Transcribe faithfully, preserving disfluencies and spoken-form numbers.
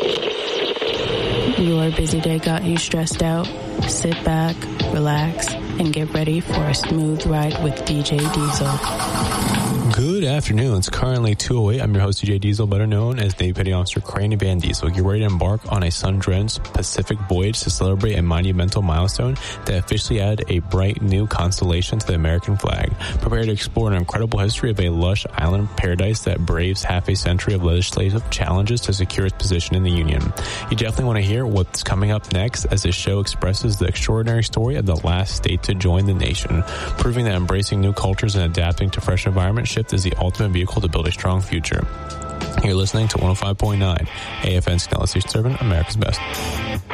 Your busy day got you stressed out? Sit back, relax, and get ready for a smooth ride with D J Diesel. Good afternoon. It's currently two oh eight. I'm your host, D J Diesel, better known as Navy Petty Officer Crane Van Diesel. Get ready to embark on a sun-drenched Pacific voyage to celebrate a monumental milestone that officially added a bright new constellation to the American flag. Prepare to explore an incredible history of a lush island paradise that braves half a century of legislative challenges to secure its position in the Union. You definitely want to hear what's coming up next, as this show expresses the extraordinary story of the last state to join the nation, proving that embracing new cultures and adapting to fresh environment shift is the ultimate vehicle to build a strong future. You're listening to one oh five point nine A F N Schnellis, serving America's Best.